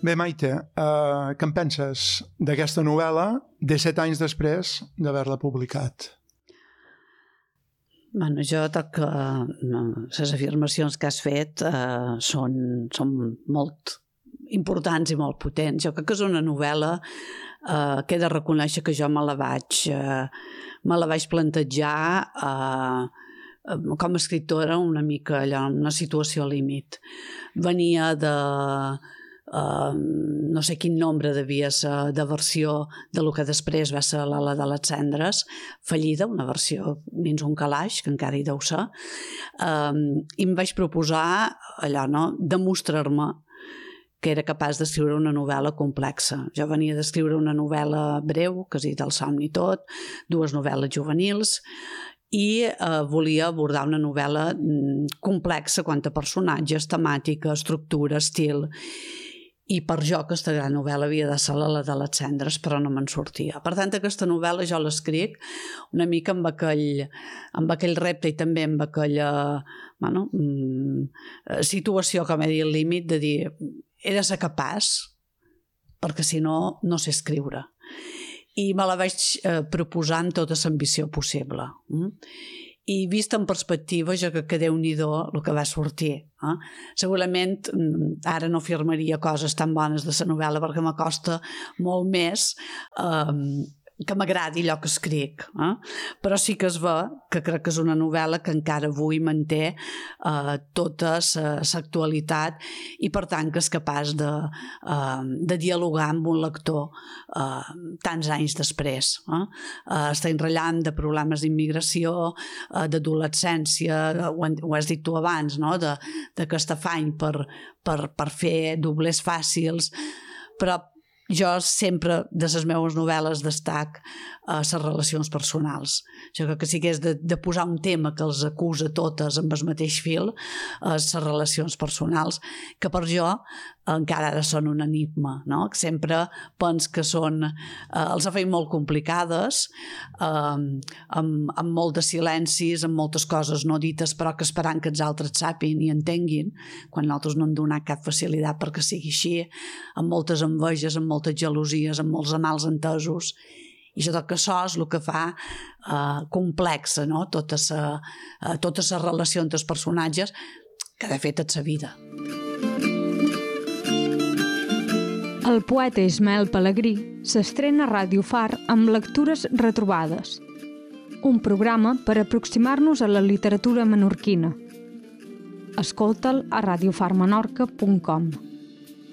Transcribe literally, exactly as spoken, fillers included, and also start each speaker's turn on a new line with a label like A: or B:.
A: Bé, Maite, uh, què en penses d'aquesta novel·la disset anys després d'haver-la publicat?
B: Bueno, jo crec que les afirmacions que has fet uh, són, són molt importants i molt potents. Jo crec que és una novel·la uh, que he de reconèixer que jo me la vaig, uh, me la vaig plantejar uh, com a escriptora una mica allò, en una situació límit. Venia de... Uh, no sé quin nombre devia ser de versió de lo que després va ser l'Ala de les Cendres, fallida, una versió dins un calaix, que encara hi deu ser, uh, i em vaig proposar allò, no?, demostrar-me que era capaç d'escriure una novel·la complexa. Jo venia d'escriure una novel·la breu, quasi del somni tot, dues novel·les juvenils, i eh, volia abordar una novel·la complexa quant a personatges, temàtica, estructura, estil. I per jo aquesta gran novel·la havia de ser la de les Cendres, però no me'n sortia. Per tant, aquesta novel·la jo l'escric una mica amb aquell, amb aquell repte i també amb aquella bueno, situació, com he dit, al límit de dir he de ser capaç, perquè si no, no sé escriure. I me la vaig eh, proposar amb tota l'ambició possible. Mm? I vist en perspectiva, jo crec que Déu-n'hi-do el que va sortir. Eh? Segurament ara no afirmaria coses tan bones de la novel·la perquè m'acosta molt més eh, que m'agradi allò que escric. Eh? Però sí que es ve que crec que és una novel·la que encara avui manté eh, tota l'actualitat i per tant que és capaç de, eh, de dialogar amb un lector eh, tants anys després. Eh? Eh, està enratllant de problemes d'immigració, eh, d'adolescència, ho, ho has dit tu abans, no? de, d'aquest afany per, per, per fer doblers fàcils, però jo sempre, de les meves novel·les, destac a les relacions personals. Jo crec que si hagués de, de posar un tema que els acusa totes amb el mateix fil, les relacions personals, que per jo encara ara són un enigma, no? Que sempre pens que són, eh, els ha fet molt complicades, eh, amb, amb molt de silencis, amb moltes coses no dites, però que esperant que els altres sàpiguen i entenguin, quan nosaltres no hem donat cap facilitat perquè sigui així, amb moltes enveges, amb moltes gelosies, amb molts mals entesos. I jo crec que això és el que fa eh, complexa, no? Tota sa, eh, tota la relació entre els personatges, que de fet és la vida.
C: El poeta Ismael Pelegrí s'estrena a Ràdio Far amb Lectures retrobades, un programa per aproximar-nos a la literatura menorquina. Escolta'l a radiofarmenorca punt com.